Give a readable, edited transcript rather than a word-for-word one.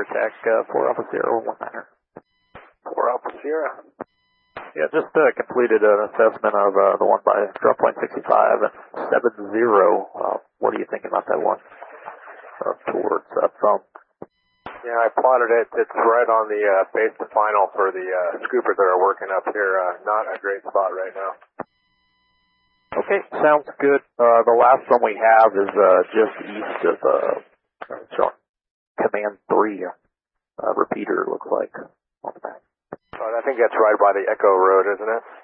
Tech, 4 Alpha Sierra 19er. 4 Alpha Sierra. Yeah, just completed an assessment of the one by drop point 65 and 70. What are you thinking about that one towards from? Yeah, I plotted it. It's right on the base to final for the scoopers that are working up here. Not a great spot right now. Okay, sounds good. The last one we have is just east of Command 3 repeater, looks like, on the map. I think that's right by the Echo Road, isn't it?